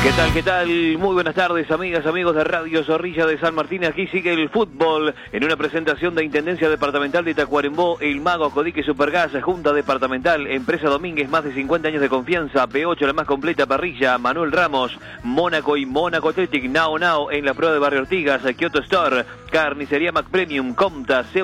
¿Qué tal? ¿Qué tal? Muy buenas tardes, amigas, amigos de Radio Zorrilla de San Martín. Aquí sigue el fútbol en una presentación de Intendencia Departamental de Tacuarembó, El Mago, Codique Supergas, Junta Departamental, Empresa Domínguez, más de 50 años de confianza, P8, la más completa parrilla, Manuel Ramos, Mónaco y Mónaco Athletic, Nao Nao en la prueba de Barrio Ortigas, Kyoto Store, Carnicería Mac Premium, Comta,